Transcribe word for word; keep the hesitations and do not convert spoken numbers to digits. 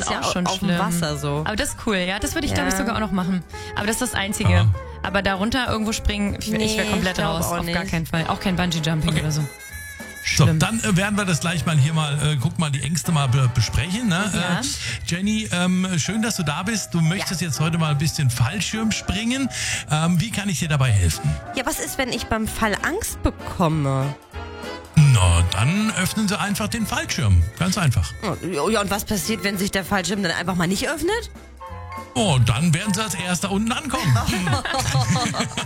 ist, ist ja auch schon auf dem schlimm. Wasser so. Aber das ist cool, ja. Das würde ich, Ja. glaube ich, sogar auch noch machen. Aber das ist das Einzige. Ja. Aber darunter irgendwo springen, ich, Nee, ich wäre komplett ich glaub raus. auch Auf nicht. gar keinen Fall. Auch kein Bungee-Jumping Okay. oder so. So, Schlimm. dann äh, werden wir das gleich mal hier mal, äh, guck mal, die Ängste mal be besprechen. Ne? Ja. Äh, Jenny, ähm, schön, dass du da bist. Du möchtest jetzt heute mal ein bisschen Fallschirm springen. Ähm, wie kann ich dir dabei helfen? Ja, was ist, wenn ich beim Fall Angst bekomme? Na, dann öffnen Sie einfach den Fallschirm. Ganz einfach. Ja, und was passiert, wenn sich der Fallschirm dann einfach mal nicht öffnet? Oh, dann werden Sie als Erster unten ankommen.